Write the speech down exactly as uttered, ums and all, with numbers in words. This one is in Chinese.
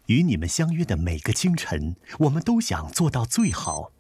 与你们相约的每个清晨，我们都想做到最好。